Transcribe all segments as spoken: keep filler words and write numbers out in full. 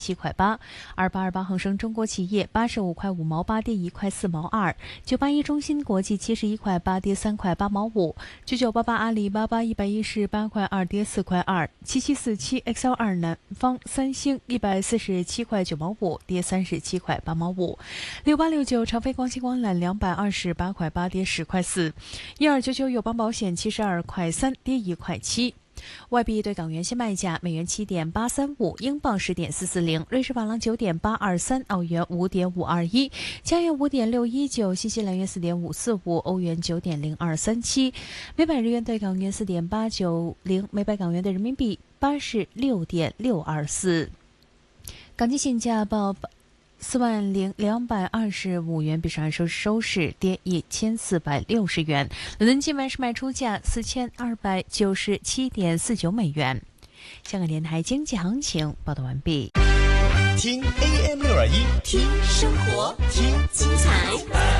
七块八。二八二八恒生中国企业八十五块五毛八，跌一块四毛二。九八一中芯国际七十一块八，跌三块八毛五。九九八八阿里巴巴一百一十八块二，跌四块二。七七四七 X L 二南方三星一百四十七块九毛五，跌三十七块八毛五。六八六九长飞光纤光缆两百二十八块八，跌十块四。一二九九友邦保险七十二块三，跌一块七。外币对港元现卖价：美元七点八三五，英镑十点四四零，瑞士法郎九点八二三，澳元五点五二一，加元五点六一九，新西兰元四点五四五，欧元九点零二三七，每百日元对港元四点八九零，每百港元对人民币八十六点六二四。港金现价报四万零两百二十五元，比上日收收市跌一千四百六十元。伦敦金晚市卖出价四千二百九十七点四九美元。香港电台经济行情报道完毕。 听 A M 六二一， 听生活，听精彩，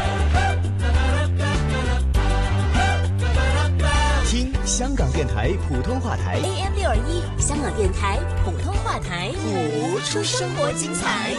听香港电台普通话台 A M 六二一，香港电台普通话台， 谱出生活精彩。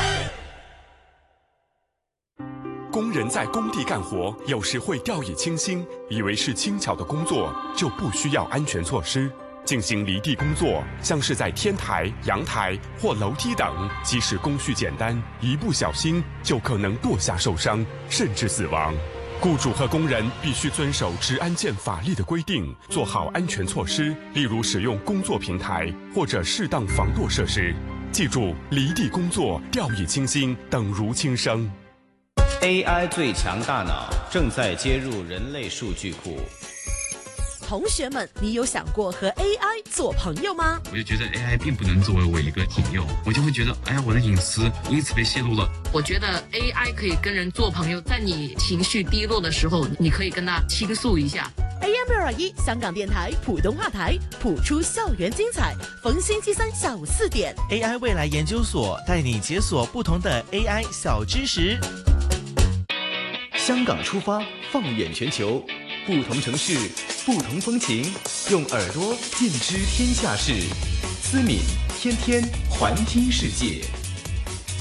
工人在工地干活，有时会掉以轻心，以为是轻巧的工作就不需要安全措施。进行离地工作，像是在天台、阳台或楼梯等，即使工序简单，一不小心就可能堕下受伤，甚至死亡。雇主和工人必须遵守治安健法律的规定，做好安全措施，例如使用工作平台或者适当防堕设施。记住，离地工作掉以轻心，等如轻生。 A I 最强大脑正在接入人类数据库。 同学们，你有想过和 A I 做朋友吗？ 我就觉得 A I 并不能作为我一个朋友，我就会觉得，哎呀，我的隐私因此被泄露了。 我觉得 A I 可以跟人做朋友，在你情绪低落的时候，你可以跟他倾诉一下。 A M 六二一香港电台普通话台，谱出校园精彩。逢星期三下午四点 ，A I 未来研究所带你解锁不同的 A I 小知识。 香港出发，放眼全球，不同城市，不同风情，用耳朵尽知天下事。思敏天天环听世界。